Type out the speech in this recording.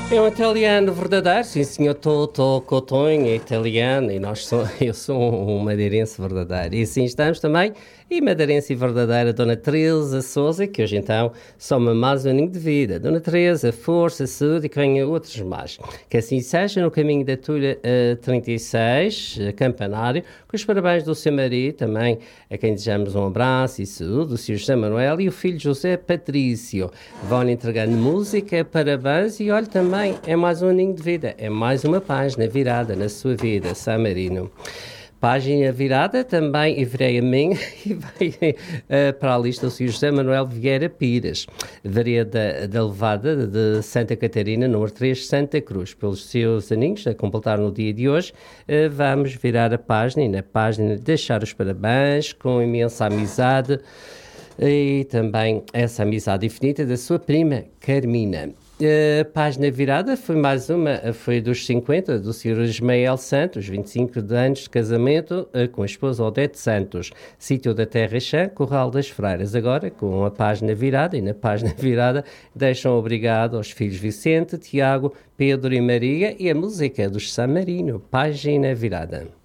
É um italiano verdadeiro, sim senhor, Toto Cotonho é italiano e eu sou um madeirense verdadeiro. E assim estamos também, e madeirense verdadeira, Dona Teresa Souza, que hoje então soma mais um aninho de vida. Dona Teresa, força, saúde e que venha outros mais. Que assim seja no caminho da Tulha 36, Campanário, com os parabéns do seu marido, também a quem desejamos um abraço e saúde, o Sr. José Manuel e o filho José Patrício. Vão-lhe entregando música, parabéns e olha também, é mais um aninho de vida, é mais uma página virada na sua vida, San Marino. Página virada também, e virei a mim, e veio para a lista o Sr. José Manuel Vieira Pires, Vereda da Levada de Santa Catarina, número 3, Santa Cruz. Pelos seus aninhos, a completar no dia de hoje, vamos virar a página e na página deixar os parabéns com imensa amizade e também essa amizade infinita da sua prima Carmina. Página virada foi mais uma, foi dos 50 do Sr. Ismael Santos, 25 de anos de casamento com a esposa Odete Santos, sítio da Terra Chã, Corral das Freiras. Agora com a página virada, e na página virada deixam obrigado aos filhos Vicente, Tiago, Pedro e Maria e a música dos San Marino, página virada.